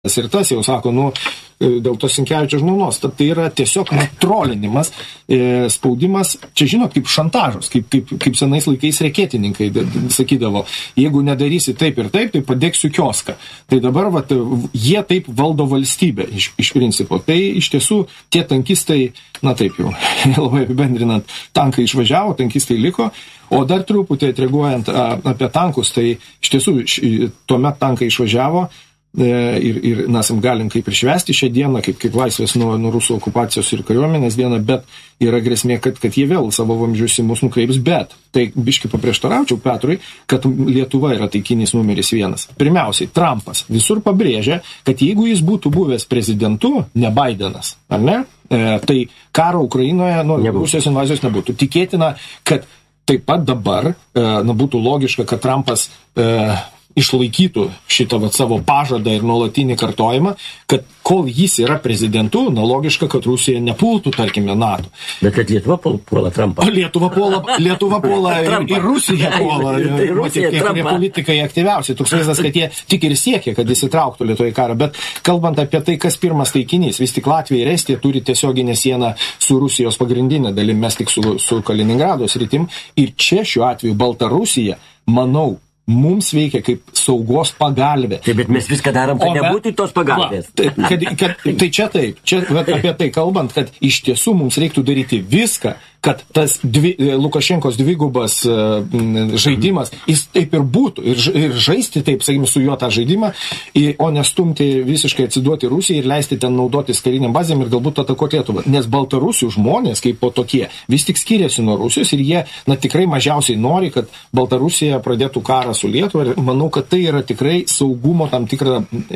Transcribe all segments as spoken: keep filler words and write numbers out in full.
Ir tas jau sako, nu, dėl to Sinkevičio žmonos, tad tai yra tiesiog trolinimas, spaudimas, čia žinot, kaip šantažas, kaip, kaip, kaip senais laikais reketininkai sakydavo, jeigu nedarysi taip ir taip, tai padėksiu kioską. Tai dabar vat, jie taip valdo valstybę iš, iš principo. Tai iš tiesų tie tankistai, na taip jau, labai apibendrinant, tankai išvažiavo, tankistai liko, o dar truputį atreaguojant apie tankus, tai iš tiesų tuomet tankai išvažiavo, ir, ir mes galim kaip ir švęsti šią dieną, kaip, kaip laisvės nuo, nuo rusų okupacijos ir kariuomenės dieną, bet yra grėsmė, kad, kad jie vėl savo vamzdžius į mus nukreips, bet tai biški paprieštaraučiau Petrui, kad Lietuva yra taikinys numeris vienas. Pirmiausiai, Trumpas visur pabrėžia, kad jeigu jis būtų buvęs prezidentu, ne Bidenas, ar ne, e, tai karo Ukrainoje, nu, Rusijos invazijos nebūtų. Tikėtina, kad taip pat dabar, e, na, būtų logiška, kad Trumpas e, išlaikytų šitą vat, savo pažadą ir nuolatinį kartojimą, kad kol jis yra prezidentu, na logiška, kad Rusija nepultų, tarkime, NATO. Bet kad Lietuva puola Trumpą. Lietuva puola, Lietuva puola ir, ir Rusija puola. Tai Rusija Trumpą. Politikai aktyviausiai. Toks vaizdas, kad jie tik ir siekia, kad jis įtrauktų Lietuvą į karą. Bet kalbant apie tai, kas pirmas taikinys, vis tik Latvija ir Estija turi tiesioginę sieną su Rusijos pagrindinė dalim, mes tik su, su Kaliningrado sritim. Ir čia šiuo atveju Baltarusija, manau, mums veikia kaip saugos pagalbė. Taip, bet mes viską darom, kad nebūtų tos pagalbės. Va, tai, kad, kad, tai čia taip, čia apie tai kalbant, kad iš tiesų mums reiktų daryti viską, kad tas dvi, Lukašenkos dvigubas uh, žaidimas, jis taip ir būtų, ir, ir žaisti taip, sakykime, su juo tą žaidimą, o nestumti visiškai atsiduoti Rusijai ir leisti ten naudotis kariniam bazėm ir galbūt atakuoti Lietuvą. Nes Baltarusių žmonės, kaip po tokie, vis tik skiriasi nuo Rusijos ir jie, na, tikrai mažiausiai nori, kad Baltarusija pradėtų karą su Lietuva ir manau, kad tai yra tikrai saugumo tam tikra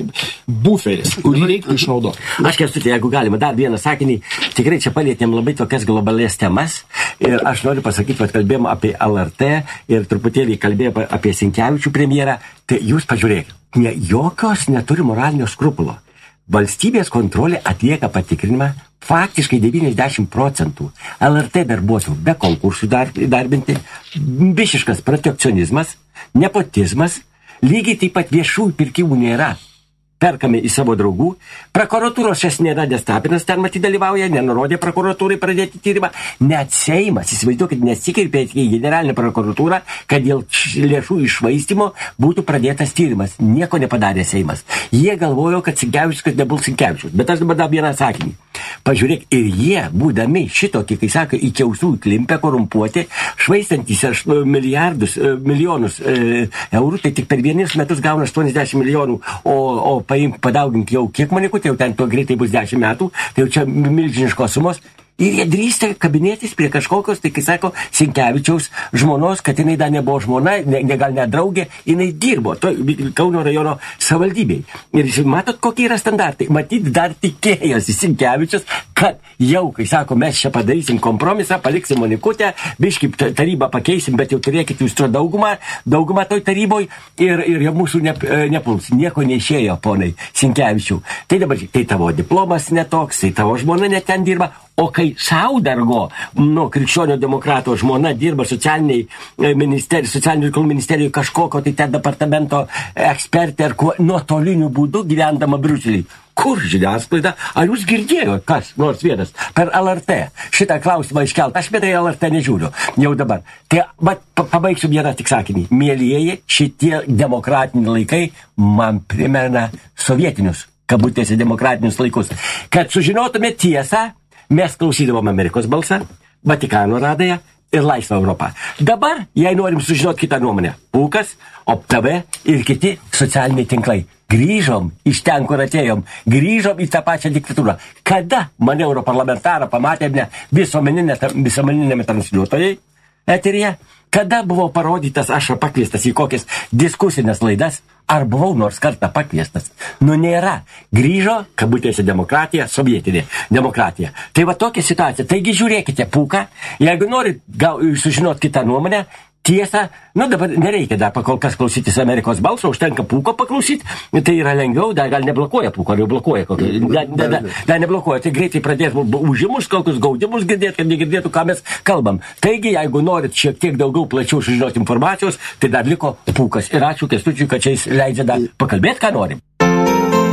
buferis, kurį reiktų išnaudoti. Aš Kęstuti, jeigu galima, dar vieną sakinį, tikrai čia palietėm labai tokias globalės temas. Ir aš noriu pasakyti, kad kalbėjom apie L R T ir truputėlį kalbėjome apie Sinkevičių premjerą. Tai jūs pažiūrėkite, ne, jokios neturi moralinio skrupulo. Valstybės kontrolė atlieka patikrinimą faktiškai devyniasdešimt procentų L R T darbuotojų be konkursų darbinti, bišiškas protekcionizmas, nepotizmas, lygiai taip pat viešųjų pirkimų nėra. Perkame į savo draugų. Prokuratūros šias nėra, nes Tapinas ten matyti dalyvauja, nenurodė prokuratūrai pradėti tyrimą. Net Seimas, įsivaizduokit, nesikreipė į generalinę prokuratūrą, kad dėl lėšų iššvaistymo būtų pradėtas tyrimas. Nieko nepadarė Seimas. Jie galvojo, kad Sinkevičius, kad nebus Sinkevičius. Bet aš dabar dar vieną sakinį. Pažiūrėk, ir jie, būdami šitokį, kai sako, į kiausų įklimpę, korumpuoti, švaistantys milijardus, milijonus e, eurų, tai tik per vienus metus gauna aštuoniasdešimt milijonų, o, o paimk, padaugink jau kiek manikų, tai jau ten to greitai bus dešimt metų, tai jau čia milžiniškos sumos. Ir jie drįsta kabinėtis prie kažkokios, tai kai sako, Sinkevičiaus žmonos, kad jinai dar nebuvo žmona, ne, ne gal net draugė, jinai dirbo to Kauno rajono savivaldybei. Ir matot, kokie yra standartai. Matyt, dar tikėjosi Sinkevičius, kad jau, kai sako, mes čia padarysim kompromisą, paliksim Monikutę, biškį tarybą pakeisim, bet jau turėkit jūs to daugumą, daugumą toj taryboj ir, ir jau mūsų ne, nepuls. Nieko neišėjo, ponai Sinkevičių. Tai dabar, tai tavo diplomas netoks, tai tavo žmona net ten dirba. O kai Saudargo, nu, krikščionio demokrato žmona dirba socialiniai ministerijai, socialinių reikalų ministerijoje kažkokio tai ten departamento ekspertė ar kuo, nuotoliniu būdu gyvendama Briuselį. Kur žiniasklaida? Ar jūs girdėjo, kas nors vienas per L R T šitą klausimą iškelt? Aš betai L R T nežiūriu jau dabar. Tai bet pabaigsiu vieną tik sakinį. Mielieji, šitie demokratiniai laikai man primena sovietinius, kabutėse demokratinius laikus. Kad sužinotume tiesą, mes klausydavom Amerikos balsą, Vatikano radąją ir Laisvą Europą. Dabar, jei norim sužinoti kitą nuomonę, Pūkas, O T V ir kiti socialiniai tinklai. Grįžom iš ten, kur atėjom. Grįžom į tą pačią diktatūrą. Kada mane europarlamentarą pamatėme visuomeninėme transliuotojai eteryje? Kada buvau parodytas, aš pakviestas į kokias diskusinės laidas? Ar buvau nors kartą pakviestas? Nu, nėra. Grįžo, kabutėse demokratija, sovietinė demokratija. Tai va tokia situacija. Taigi žiūrėkite Pūką, jeigu norit gal sužinoti kitą nuomonę, tiesa, nu dabar nereikia dar pakol kas klausytis Amerikos balso, užtenka Pūko paklausyti, tai yra lengviau, dar gal neblokuoja Pūko, ar jau blokuoja kokį, dar, dar, dar, dar neblokuoja, tai greitai pradės užimus, kokius gaudimus girdėti, kad negirdėtų, ką mes kalbam. Taigi, jeigu norit šiek tiek daugiau plačiau sužinoti informacijos, tai dar liko Pūkas. Ir ačiū Kęstučiui, kad čia jis leidžia dar pakalbėti, ką norim.